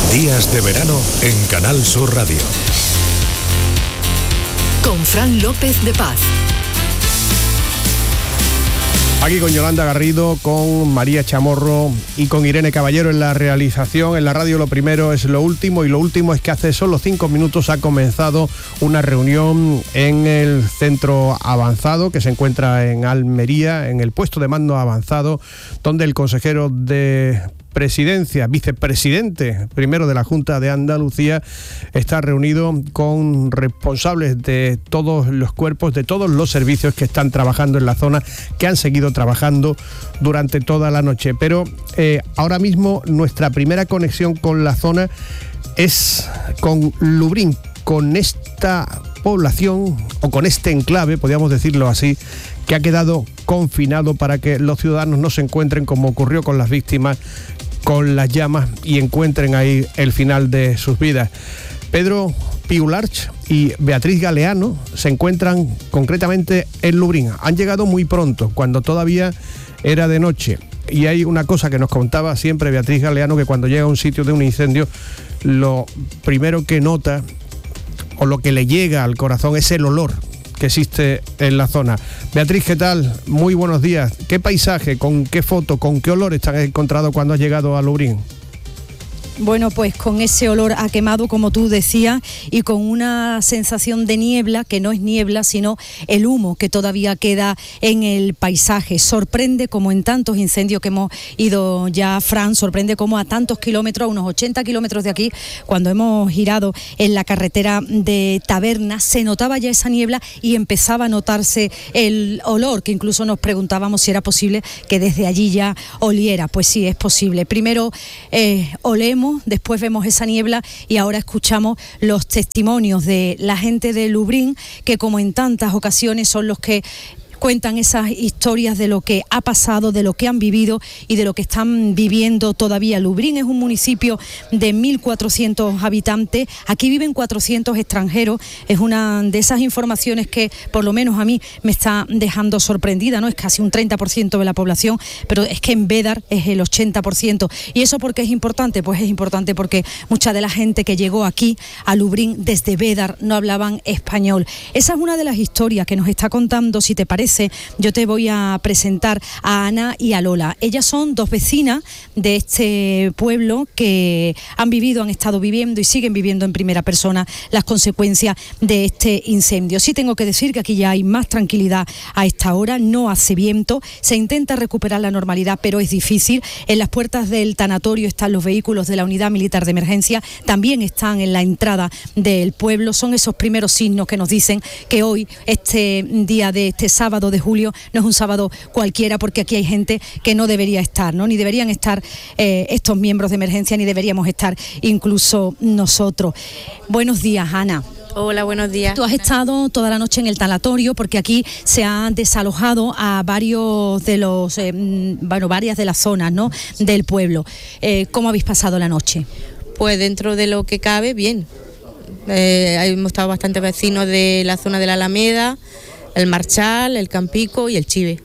Días de verano en Canal Sur Radio. Con Fran López de Paz. Aquí con Yolanda Garrido, con María Chamorro y con Irene Caballero en la realización. En la radio lo primero es lo último, y lo último es que hace solo 5 minutos ha comenzado una reunión en el centro avanzado que se encuentra en Almería, en el puesto de mando avanzado, donde el consejero de Presidencia, vicepresidente primero de la Junta de Andalucía, está reunido con responsables de todos los cuerpos, de todos los servicios que están trabajando en la zona, que han seguido trabajando durante toda la noche. Pero ahora mismo nuestra primera conexión con la zona es con Lubriñ, con esta población o con este enclave, podríamos decirlo así, que ha quedado confinado para que los ciudadanos no se encuentren, como ocurrió con las víctimas, con las llamas, y encuentren ahí el final de sus vidas. Pedro Piularch y Beatriz Galeano se encuentran concretamente en Lubriñ. Han llegado muy pronto, cuando todavía era de noche. Y hay una cosa que nos contaba siempre Beatriz Galeano, que cuando llega a un sitio de un incendio, lo primero que nota o lo que le llega al corazón es el olor que existe en la zona. Beatriz, ¿qué tal? Muy buenos días. ¿Qué paisaje, con qué foto, con qué olores te has encontrado cuando has llegado a Lubriñ? Bueno, pues con ese olor a quemado, como tú decías, y con una sensación de niebla, que no es niebla, sino el humo que todavía queda en el paisaje. Sorprende, como en tantos incendios que hemos ido ya, Fran, sorprende como a tantos kilómetros, a unos 80 kilómetros de aquí, cuando hemos girado en la carretera de Taberna, se notaba ya esa niebla y empezaba a notarse el olor, que incluso nos preguntábamos si era posible que desde allí ya oliera. Pues sí, es posible. Primero olemos, después vemos esa niebla y ahora escuchamos los testimonios de la gente de Lubriñ, que como en tantas ocasiones son los que cuentan esas historias de lo que ha pasado, de lo que han vivido y de lo que están viviendo todavía. Lubriñ es un municipio de 1.400 habitantes, aquí viven 400 extranjeros, es una de esas informaciones que por lo menos a mí me está dejando sorprendida, ¿no? Es casi un 30% de la población, pero es que en Bédar es el 80%. ¿Y eso por qué es importante? Pues es importante porque mucha de la gente que llegó aquí a Lubriñ desde Bédar no hablaban español. Esa es una de las historias que nos está contando. Si te parece, yo te voy a presentar a Ana y a Lola. Ellas son dos vecinas de este pueblo que han estado viviendo y siguen viviendo en primera persona las consecuencias de este incendio. Sí tengo que decir que aquí ya hay más tranquilidad a esta hora, no hace viento, se intenta recuperar la normalidad, pero es difícil. En las puertas del tanatorio están los vehículos de la Unidad Militar de Emergencia, también están en la entrada del pueblo. Son esos primeros signos que nos dicen que hoy, este día de este sábado de julio, no es un sábado cualquiera, porque aquí hay gente que no debería estar, ¿no? Ni deberían estar estos miembros de emergencia, ni deberíamos estar incluso nosotros. Buenos días, Ana. Hola, buenos días. Tú has estado toda la noche en el tanatorio, porque aquí se han desalojado a varios de los, varias de las zonas, ¿no?, del pueblo. ¿Cómo habéis pasado la noche? Pues dentro de lo que cabe, bien. Hemos estado bastantes vecinos de la zona de la Alameda, el Marchal, el Campico y el Chive.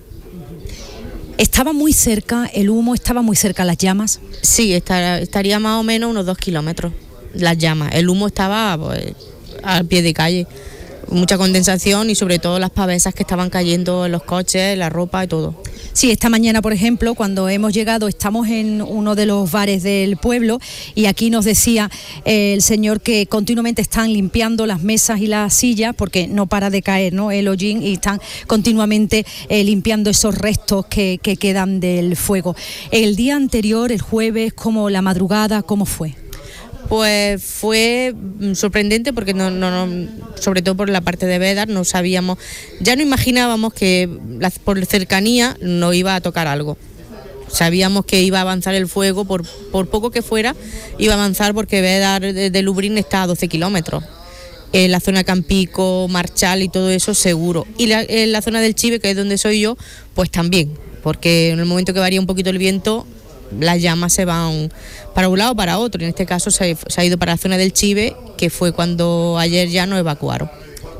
¿Estaba muy cerca el humo, estaba muy cerca las llamas? Sí, estaría más o menos unos 2 kilómetros las llamas. El humo estaba pues al pie de calle. Mucha condensación y sobre todo las pavesas que estaban cayendo en los coches, la ropa y todo. Sí, esta mañana, por ejemplo, cuando hemos llegado, estamos en uno de los bares del pueblo y aquí nos decía el señor que continuamente están limpiando las mesas y las sillas porque no para de caer, ¿no?, el hollín, y están continuamente limpiando esos restos que quedan del fuego. El día anterior, el jueves, como la madrugada, ¿cómo fue? Pues fue sorprendente porque no, sobre todo por la parte de Bédar, no sabíamos, ya no imaginábamos que por cercanía nos iba a tocar algo. Sabíamos que iba a avanzar el fuego, por poco que fuera, iba a avanzar, porque Bédar de Lubriñ está a 12 kilómetros. En la zona Campico, Marchal y todo eso seguro. Y en la zona del Chive, que es donde soy yo, pues también, porque en el momento que varía un poquito el viento, las llamas se van para un lado o para otro. En este caso se ha ido para la zona del Chive, que fue cuando ayer ya nos evacuaron.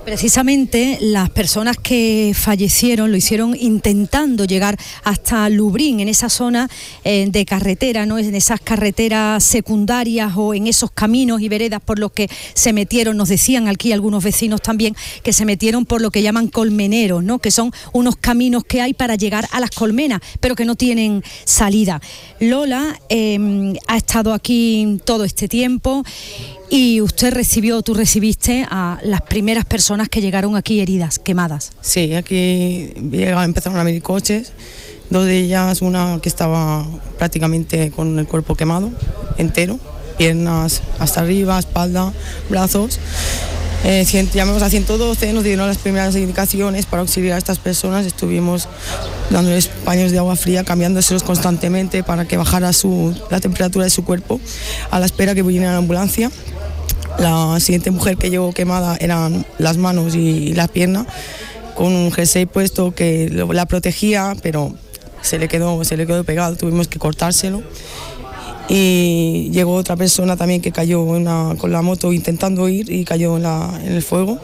Precisamente las personas que fallecieron lo hicieron intentando llegar hasta Lubrién, en esa zona de carretera, ¿no? En esas carreteras secundarias o en esos caminos y veredas por los que se metieron. Nos decían aquí algunos vecinos también que se metieron por lo que llaman colmeneros, ¿no? Que son unos caminos que hay para llegar a las colmenas, pero que no tienen salida. Lola ha estado aquí todo este tiempo. Y tú recibiste a las primeras personas que llegaron aquí heridas, quemadas. Sí, aquí empezaron a venir coches, 2 de ellas, una que estaba prácticamente con el cuerpo quemado, entero, piernas hasta arriba, espalda, brazos. Llamamos a 112, nos dieron las primeras indicaciones para auxiliar a estas personas, estuvimos dándoles paños de agua fría, cambiándoselos constantemente para que bajara la temperatura de su cuerpo, a la espera que viniera la ambulancia. La siguiente mujer que llegó quemada eran las manos y las piernas, con un jersey puesto que la protegía, pero se le quedó pegado, tuvimos que cortárselo. Y llegó otra persona también que cayó con la moto intentando huir y cayó en el fuego.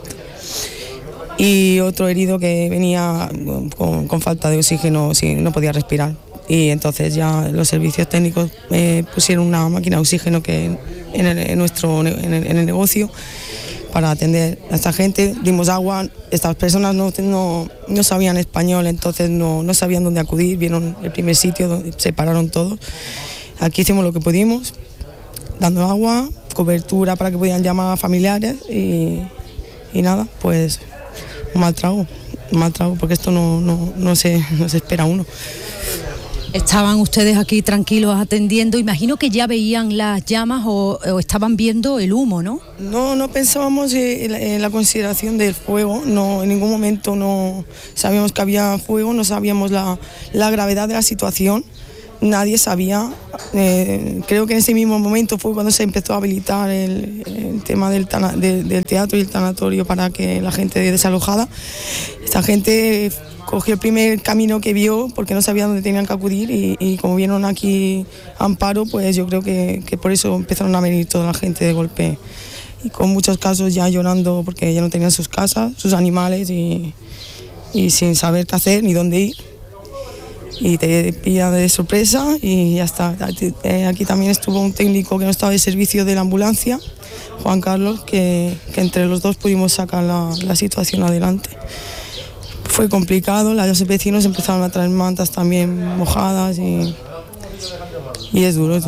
Y otro herido que venía con falta de oxígeno, sí, no podía respirar. Y entonces ya los servicios técnicos pusieron una máquina de oxígeno que en el negocio para atender a esta gente. Dimos agua, estas personas no sabían español, entonces no sabían dónde acudir, vieron el primer sitio donde se pararon todos. Aquí hicimos lo que pudimos, dando agua, cobertura para que pudieran llamar a familiares y nada, pues un mal trago, porque esto no se espera uno. Estaban ustedes aquí tranquilos atendiendo, imagino que ya veían las llamas o estaban viendo el humo, ¿no? No pensábamos en la consideración del fuego, no, en ningún momento no sabíamos que había fuego, no sabíamos la gravedad de la situación, nadie sabía. Creo que en ese mismo momento fue cuando se empezó a habilitar el tema del teatro y el tanatorio para que la gente desalojada. Esta gente cogió el primer camino que vio porque no sabía dónde tenían que acudir y como vieron aquí Amparo, pues yo creo que por eso empezaron a venir toda la gente de golpe. Y con muchos casos ya llorando porque ya no tenían sus casas, sus animales y sin saber qué hacer ni dónde ir. Y te pilla de sorpresa y ya está. Aquí también estuvo un técnico que no estaba de servicio de la ambulancia, Juan Carlos, que entre los dos pudimos sacar la situación adelante. Fue complicado, los vecinos empezaron a traer mantas también mojadas y es duro.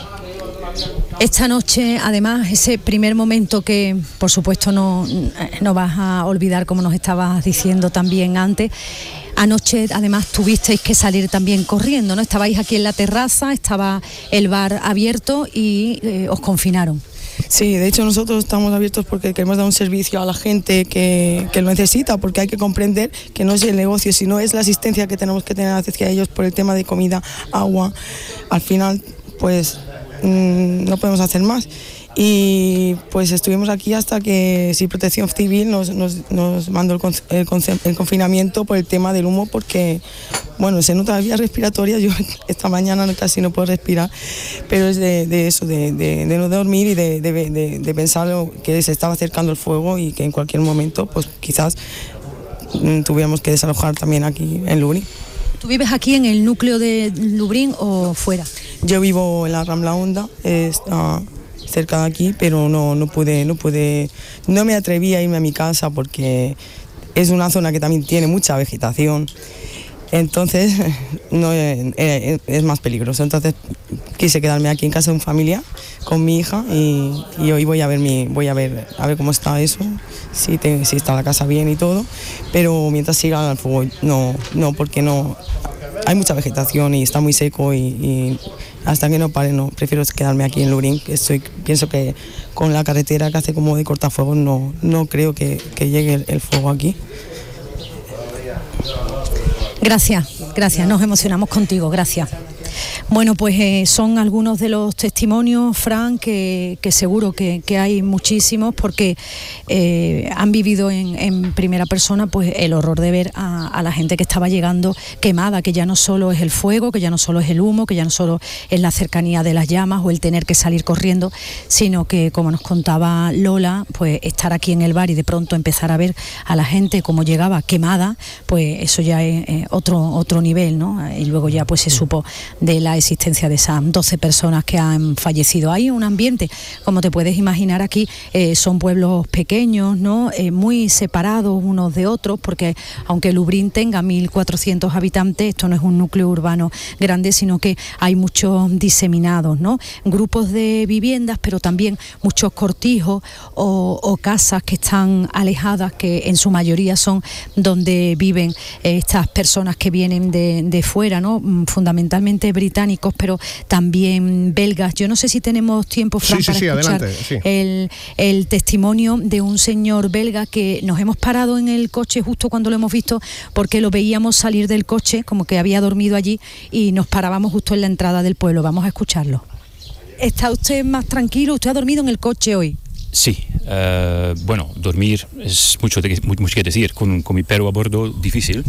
Esta noche, además, ese primer momento que, por supuesto, no vas a olvidar, como nos estabas diciendo también antes, anoche, además, tuvisteis que salir también corriendo, ¿no? Estabais aquí en la terraza, estaba el bar abierto y os confinaron. Sí, de hecho nosotros estamos abiertos porque queremos dar un servicio a la gente que lo necesita, porque hay que comprender que no es el negocio, sino es la asistencia que tenemos que tener hacia ellos por el tema de comida, agua. Al final, pues no podemos hacer más. Y pues estuvimos aquí hasta que Protección Civil nos mandó el confinamiento por el tema del humo, porque bueno, se nota la vía respiratoria. Yo esta mañana casi no puedo respirar, pero es de eso, de no dormir y de pensar que se estaba acercando el fuego y que en cualquier momento pues quizás tuviéramos que desalojar también aquí en Lubrién. ¿Tú vives aquí en el núcleo de Lubrién o fuera? Yo vivo en la Rambla Honda, está cerca de aquí, pero no me atreví a irme a mi casa porque es una zona que también tiene mucha vegetación, entonces es más peligroso. Entonces quise quedarme aquí en casa de un familiar con mi hija y hoy voy a ver cómo está eso, si está la casa bien y todo, pero mientras siga el fuego no, porque no hay mucha vegetación y está muy seco y hasta que no pare, prefiero quedarme aquí en Lubrién, que pienso que con la carretera que hace como de cortafuegos no creo que llegue el fuego aquí. Gracias, nos emocionamos contigo, gracias. Bueno, pues son algunos de los testimonios, Fran, que seguro que hay muchísimos, porque han vivido en primera persona pues el horror de ver a la gente que estaba llegando quemada, que ya no solo es el fuego, que ya no solo es el humo, que ya no solo es la cercanía de las llamas o el tener que salir corriendo, sino que, como nos contaba Lola, pues estar aquí en el bar y de pronto empezar a ver a la gente como llegaba quemada, pues eso ya es otro nivel, ¿no? Y luego ya pues se supo de la existencia de esas 12 personas que han fallecido. Hay un ambiente, como te puedes imaginar aquí, son pueblos pequeños, ¿no? Muy separados unos de otros, porque aunque Lublin tenga 1.400 habitantes, esto no es un núcleo urbano grande, sino que hay muchos diseminados, ¿no? Grupos de viviendas, pero también muchos cortijos o casas que están alejadas, que en su mayoría son donde viven estas personas que vienen de fuera, ¿no? Fundamentalmente británicos, pero también belgas. Yo no sé si tenemos tiempo, Fran, para escuchar adelante, el testimonio de un señor belga que nos hemos parado en el coche justo cuando lo hemos visto, porque lo veíamos salir del coche, como que había dormido allí, y nos parábamos justo en la entrada del pueblo. Vamos a escucharlo. ¿Está usted más tranquilo? ¿Usted ha dormido en el coche hoy? Sí, bueno, dormir es mucho que decir, con mi perro a bordo difícil,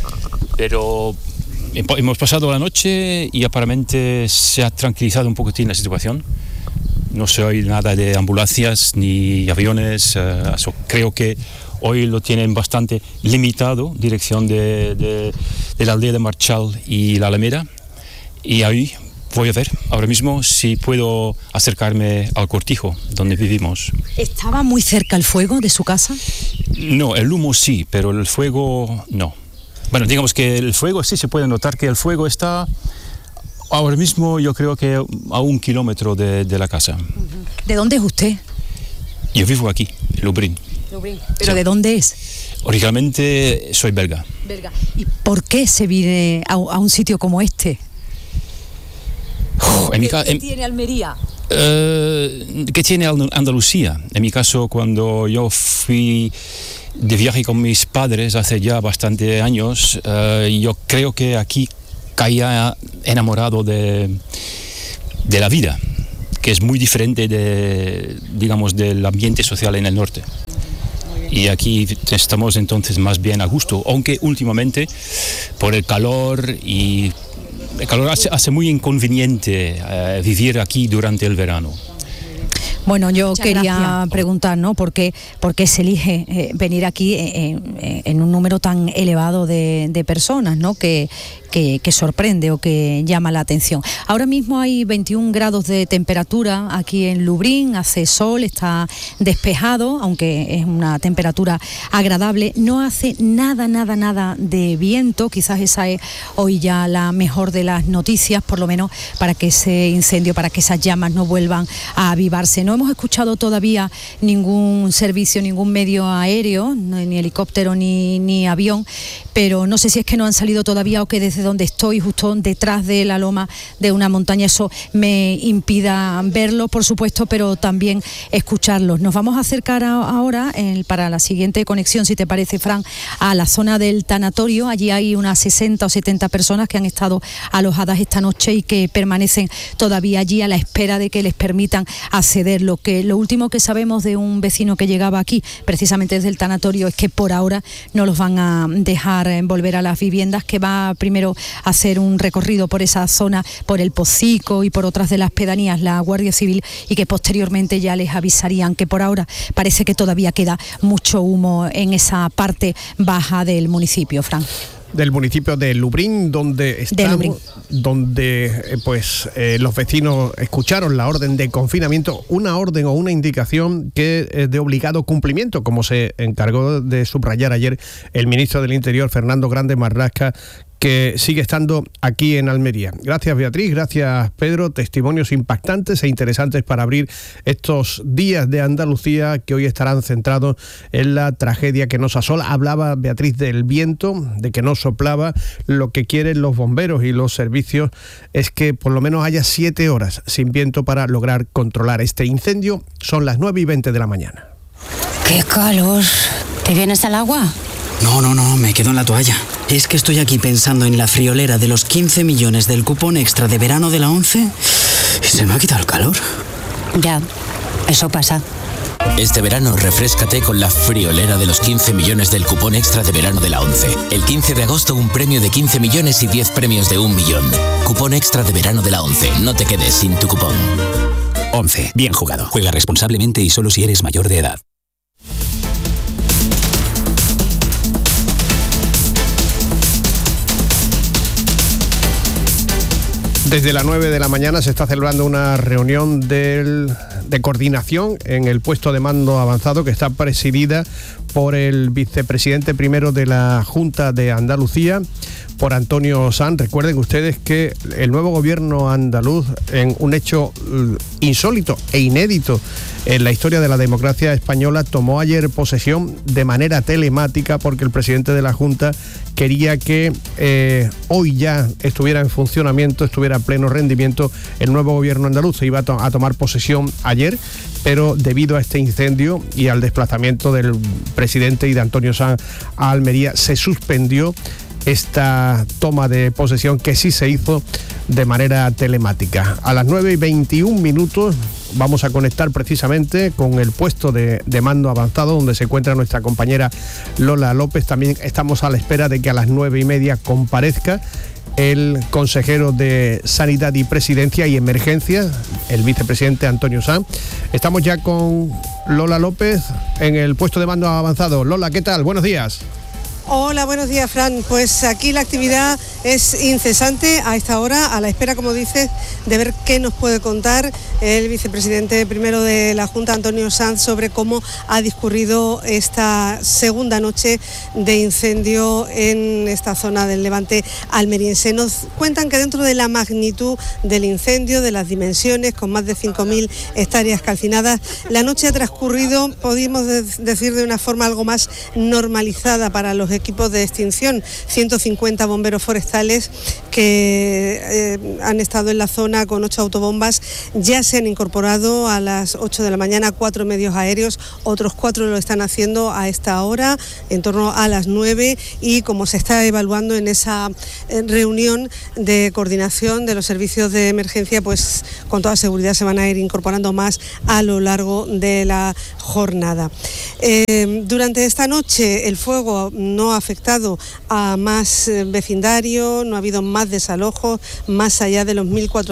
pero hemos pasado la noche y aparentemente se ha tranquilizado un poquitín la situación. No se oye nada de ambulancias ni aviones, creo que hoy lo tienen bastante limitado, dirección de la aldea de Marchal y la Alameda, y ahí voy a ver ahora mismo si puedo acercarme al cortijo donde vivimos. ¿Estaba muy cerca el fuego de su casa? No, el humo sí, pero el fuego no. Bueno, digamos que el fuego sí se puede notar que el fuego está ahora mismo, yo creo que a 1 kilómetro de la casa. ¿De dónde es usted? Yo vivo aquí, en Lublin. ¿Pero sí. ¿De dónde es? Originalmente soy belga. ¿Y por qué se viene a un sitio como este? ¿Qué tiene Almería? ¿Qué tiene Andalucía? En mi caso, cuando yo fui de viaje con mis padres hace ya bastante años, yo creo que aquí caía enamorado de la vida, que es muy diferente del ambiente social en el norte. Y aquí estamos entonces más bien a gusto, aunque últimamente por el calor hace muy inconveniente vivir aquí durante el verano. Bueno, yo quería preguntar, ¿no? ¿Por qué se elige venir aquí en un número tan elevado de personas, ¿no? Que sorprende o que llama la atención. Ahora mismo hay 21 grados de temperatura aquí en Lublin, hace sol, está despejado, aunque es una temperatura agradable, no hace nada de viento, quizás esa es hoy ya la mejor de las noticias, por lo menos para que ese incendio, para que esas llamas no vuelvan a avivarse. No hemos escuchado todavía ningún servicio, ningún medio aéreo, ni helicóptero ni avión, pero no sé si es que no han salido todavía o que desde donde estoy, justo detrás de la loma de una montaña, eso me impida verlo, por supuesto, pero también escucharlos. Nos vamos a acercar ahora, para la siguiente conexión, si te parece, Fran, a la zona del tanatorio. Allí hay unas 60 o 70 personas que han estado alojadas esta noche y que permanecen todavía allí a la espera de que les permitan acceder. Lo último que sabemos de un vecino que llegaba aquí, precisamente desde el tanatorio, es que por ahora no los van a dejar volver a las viviendas, que va primero a hacer un recorrido por esa zona, por el Pocico y por otras de las pedanías, la Guardia Civil, y que posteriormente ya les avisarían, que por ahora parece que todavía queda mucho humo en esa parte baja del municipio, Fran. Del municipio de Lublin, donde estamos, donde los vecinos escucharon la orden de confinamiento, una orden o una indicación que es de obligado cumplimiento, como se encargó de subrayar ayer el ministro del Interior, Fernando Grande Marlaska, que sigue estando aquí en Almería. Gracias, Beatriz, gracias, Pedro. Testimonios impactantes e interesantes para abrir estos días de Andalucía, que hoy estarán centrados en la tragedia que nos asola. Hablaba Beatriz del viento, de que no soplaba. Lo que quieren los bomberos y los servicios es que por lo menos haya 7 horas sin viento para lograr controlar este incendio. Son las 9:20 de la mañana. ¡Qué calor! ¿Te vienes al agua? No, me quedo en la toalla. Es que estoy aquí pensando en la friolera de los 15 millones del cupón extra de verano de la ONCE y se me ha quitado el calor. Ya, eso pasa. Este verano refréscate con la friolera de los 15 millones del cupón extra de verano de la ONCE. El 15 de agosto un premio de 15 millones y 10 premios de 1 millón. Cupón extra de verano de la ONCE. No te quedes sin tu cupón. ONCE. Bien jugado. Juega responsablemente y solo si eres mayor de edad. Desde las 9 de la mañana se está celebrando una reunión de coordinación en el puesto de mando avanzado que está presidida por el vicepresidente primero de la Junta de Andalucía, por Antonio Sanz. Recuerden ustedes que el nuevo gobierno andaluz, en un hecho insólito e inédito en la historia de la democracia española, tomó ayer posesión de manera telemática porque el presidente de la Junta quería que hoy ya estuviera en funcionamiento, estuviera a pleno rendimiento el nuevo gobierno andaluz. Se iba a tomar posesión ayer, pero debido a este incendio y al desplazamiento del presidente y de Antonio Sanz a Almería, se suspendió esta toma de posesión, que sí se hizo de manera telemática. A las 9:21 vamos a conectar precisamente con el puesto de mando avanzado donde se encuentra nuestra compañera Lola López. También estamos a la espera de que a las 9:30 comparezca el consejero de Sanidad y Presidencia y Emergencia, el vicepresidente Antonio Sanz. Estamos ya con Lola López en el puesto de mando avanzado. Lola, ¿qué tal? Buenos días. Hola, buenos días, Fran. Pues aquí la actividad es incesante a esta hora, a la espera, como dices, de ver qué nos puede contar el vicepresidente primero de la Junta, Antonio Sanz, sobre cómo ha discurrido esta segunda noche de incendio en esta zona del Levante almeriense. Nos cuentan que dentro de la magnitud del incendio, de las dimensiones, con más de 5.000 hectáreas calcinadas, la noche ha transcurrido, podríamos decir, de una forma algo más normalizada para los equipos de extinción. 150 bomberos forestales que han estado en la zona con 8 autobombas, ya se han incorporado a las 8 de la mañana, 4 medios aéreos, otros 4 lo están haciendo a esta hora, en torno a las 9, y como se está evaluando en esa reunión de coordinación de los servicios de emergencia, pues con toda seguridad se van a ir incorporando más a lo largo de la jornada. Durante esta noche el fuego no ha afectado a más vecindario, no ha habido más desalojos, más allá de los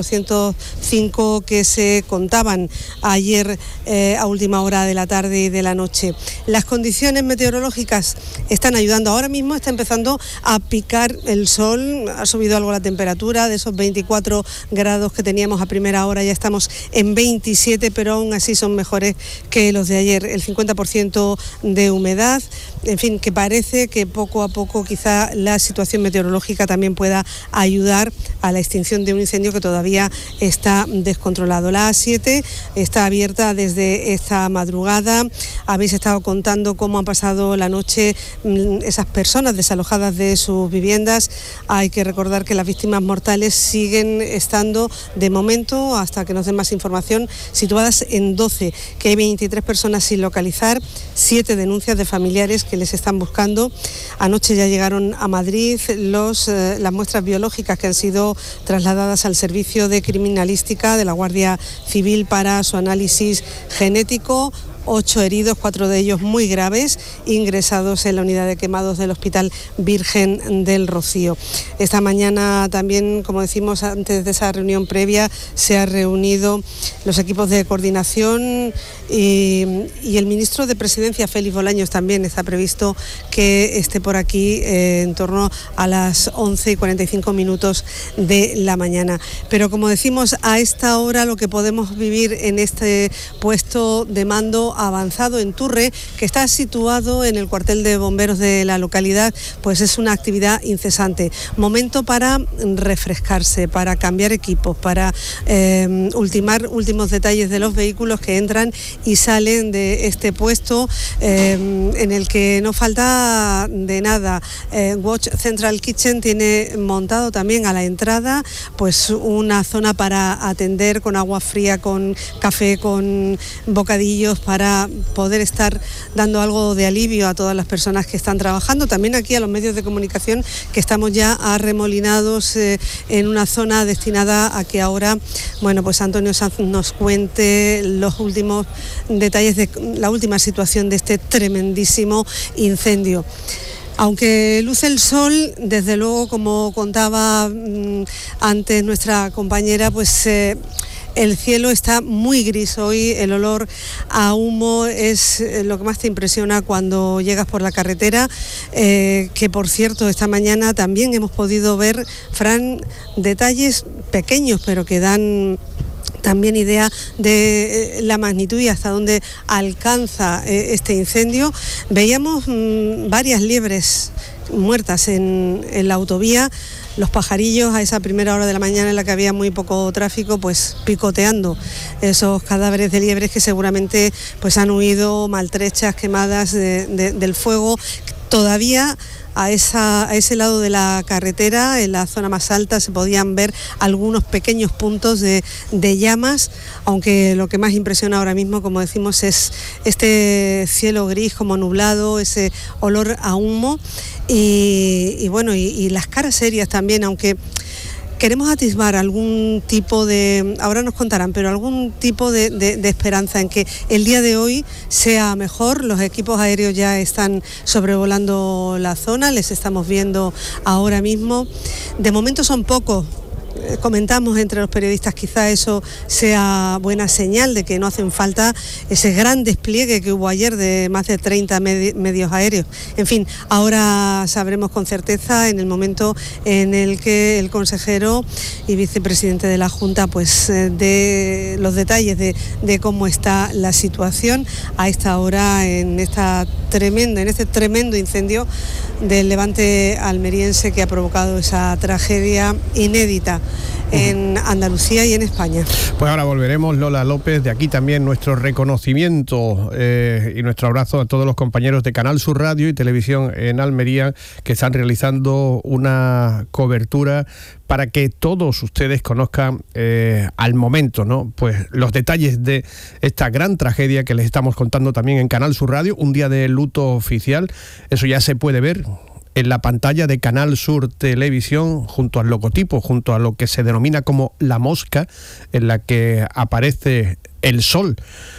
1.405 que se contaban ayer a última hora de la tarde y de la noche. Las condiciones meteorológicas están ayudando. Ahora mismo está empezando a picar el sol, ha subido algo la temperatura, de esos 24 grados que teníamos a primera hora ya estamos en 27, pero aún así son mejores que los de ayer. El 50% de humedad, en fin, que parece que poco a poco quizá la situación meteorológica también pueda ayudar a la extinción de un incendio que todavía está descontrolado. La A7 está abierta desde esta madrugada. Habéis estado contando cómo han pasado la noche esas personas desalojadas de sus viviendas. Hay que recordar que las víctimas mortales siguen estando, de momento, hasta que nos den más información, situadas en 12, que hay 23 personas sin localizar, 7 denuncias de familiares que les están buscando. Anoche ya llegaron a Madrid las muestras biológicas que han sido trasladadas al servicio de criminalística de la Guardia Civil para su análisis genético. 8 heridos, 4 de ellos muy graves, ingresados en la unidad de quemados del Hospital Virgen del Rocío. Esta mañana también, como decimos antes de esa reunión previa, se han reunido los equipos de coordinación y el ministro de Presidencia, Félix Bolaños, también está previsto que esté por aquí en torno a las 11:45 de la mañana. Pero como decimos, a esta hora lo que podemos vivir en este puesto de mando avanzado en Turre, que está situado en el cuartel de bomberos de la localidad, pues es una actividad incesante. Momento para refrescarse, para cambiar equipos, para ultimar últimos detalles de los vehículos que entran y salen de este puesto, en el que no falta de nada. Watch Central Kitchen tiene montado también a la entrada pues una zona para atender con agua fría, con café, con bocadillos, para para poder estar dando algo de alivio a todas las personas que están trabajando, también aquí a los medios de comunicación que estamos ya arremolinados en una zona destinada a que ahora, bueno, pues Antonio Sanz nos cuente los últimos detalles de la última situación de este tremendísimo incendio. Aunque luce el sol, desde luego, como contaba antes nuestra compañera, pues el cielo está muy gris hoy, el olor a humo es lo que más te impresiona cuando llegas por la carretera, que por cierto esta mañana también hemos podido ver, Fran, detalles pequeños pero que dan también idea de la magnitud y hasta dónde alcanza este incendio. Veíamos varias liebres muertas en la autovía, los pajarillos a esa primera hora de la mañana en la que había muy poco tráfico, pues picoteando esos cadáveres de liebres que seguramente pues han huido maltrechas, quemadas del fuego. Todavía a ese lado de la carretera, en la zona más alta, se podían ver algunos pequeños puntos de llamas, aunque lo que más impresiona ahora mismo, como decimos, es este cielo gris como nublado, ese olor a humo y bueno, y las caras serias también, aunque queremos atisbar algún tipo de, ahora nos contarán, pero algún tipo de esperanza en que el día de hoy sea mejor. Los equipos aéreos ya están sobrevolando la zona, les estamos viendo ahora mismo. De momento son pocos. Comentamos entre los periodistas, quizá eso sea buena señal de que no hacen falta ese gran despliegue que hubo ayer de más de 30 medios aéreos. En fin, ahora sabremos con certeza en el momento en el que el consejero y vicepresidente de la Junta pues dé los detalles de cómo está la situación a esta hora en este tremendo incendio del Levante almeriense que ha provocado esa tragedia inédita en Andalucía y en España. Pues ahora volveremos, Lola López. De aquí también nuestro reconocimiento y nuestro abrazo a todos los compañeros de Canal Sur Radio y Televisión en Almería que están realizando una cobertura para que todos ustedes conozcan al momento, ¿no? Pues los detalles de esta gran tragedia que les estamos contando también en Canal Sur Radio, un día de luto oficial. Eso ya se puede ver en la pantalla de Canal Sur Televisión, junto al logotipo, junto a lo que se denomina como la mosca, en la que aparece el sol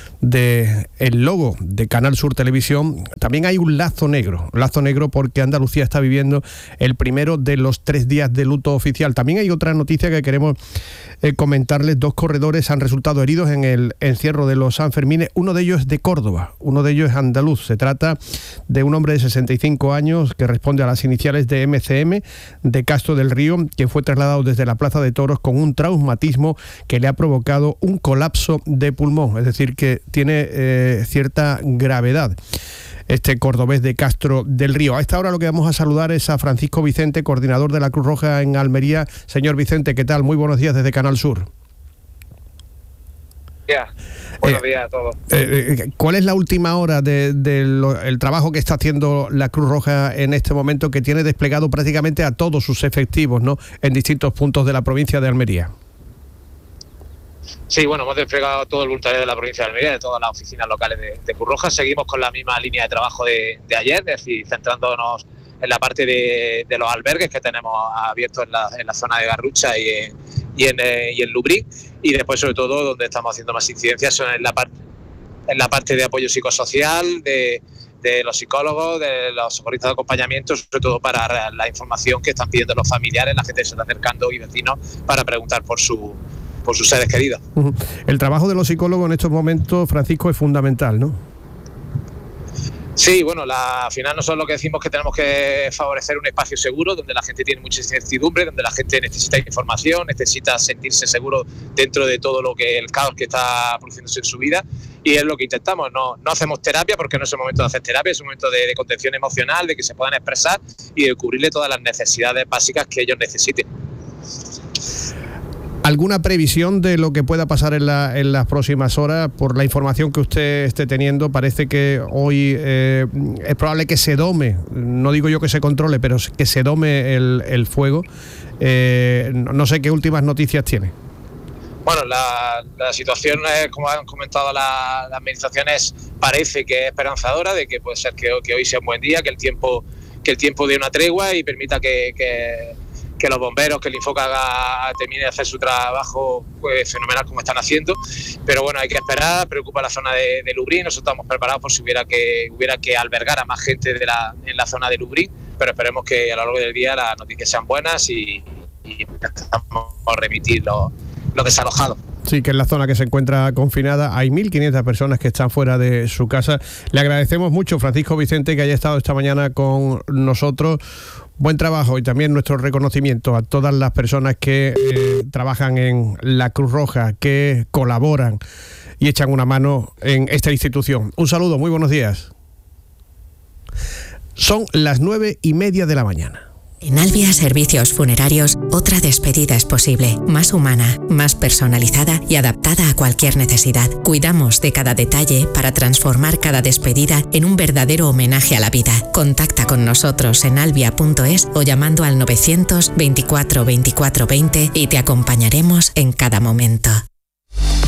del logo de Canal Sur Televisión. También hay un lazo negro porque Andalucía está viviendo el primero de los 3 días de luto oficial. También hay otra noticia que queremos comentarles. 2 corredores han resultado heridos en el encierro de los Sanfermines. Uno de ellos es de Córdoba, uno de ellos es andaluz. Se trata de un hombre de 65 años que responde a las iniciales de MCM, de Castro del Río, que fue trasladado desde la Plaza de Toros con un traumatismo que le ha provocado un colapso de pulmón, es decir, que tiene cierta gravedad este cordobés de Castro del Río. A esta hora lo que vamos a saludar es a Francisco Vicente, coordinador de la Cruz Roja en Almería. Señor Vicente, ¿qué tal? Muy buenos días desde Canal Sur. Buenos días a todos. ¿Cuál es la última hora del trabajo que está haciendo la Cruz Roja en este momento, que tiene desplegado prácticamente a todos sus efectivos, ¿no?, en distintos puntos de la provincia de Almería? Sí, bueno, hemos desplegado todo el voluntariado de la provincia de Almería, de todas las oficinas locales de Cruz Roja. Seguimos con la misma línea de trabajo de ayer, es decir, centrándonos en la parte de los albergues que tenemos abiertos en la zona de Garrucha y en Lubric, y después, sobre todo, donde estamos haciendo más incidencias son en la parte de apoyo psicosocial, de los psicólogos, de los socorristas de acompañamiento, sobre todo para la información que están pidiendo los familiares, la gente que se está acercando y vecinos para preguntar por sus seres queridos. El trabajo de los psicólogos en estos momentos, Francisco, es fundamental, ¿no? Sí, bueno, al final nosotros lo que decimos es que tenemos que favorecer un espacio seguro donde la gente tiene mucha incertidumbre, donde la gente necesita información, necesita sentirse seguro dentro de todo el caos que está produciéndose en su vida, y es lo que intentamos. No hacemos terapia porque no es el momento de hacer terapia, es un momento de contención emocional, de que se puedan expresar y de cubrirle todas las necesidades básicas que ellos necesiten. ¿Alguna previsión de lo que pueda pasar en las próximas horas? Por la información que usted esté teniendo, parece que hoy es probable que se dome, no digo yo que se controle, pero que se dome el fuego. No sé qué últimas noticias tiene. Bueno, la situación, como han comentado las administraciones, parece que es esperanzadora, de que puede ser que hoy sea un buen día, que el tiempo dé una tregua y permita que los bomberos, que el Infoca termine de hacer su trabajo fenomenal como están haciendo. Pero bueno, hay que esperar, preocupa la zona de Lubric. Nosotros estamos preparados por si hubiera que albergar a más gente en la zona de Lubric, pero esperemos que a lo largo del día las noticias sean buenas y empezamos a remitir lo desalojado. Sí, que es la zona que se encuentra confinada. Hay 1.500 personas que están fuera de su casa. Le agradecemos mucho, Francisco Vicente, que haya estado esta mañana con nosotros. Buen trabajo y también nuestro reconocimiento a todas las personas que trabajan en la Cruz Roja, que colaboran y echan una mano en esta institución. Un saludo, muy buenos días. Son las 9:30 de la mañana. En Albia Servicios Funerarios, otra despedida es posible, más humana, más personalizada y adaptada a cualquier necesidad. Cuidamos de cada detalle para transformar cada despedida en un verdadero homenaje a la vida. Contacta con nosotros en albia.es o llamando al 924 24 20 y te acompañaremos en cada momento.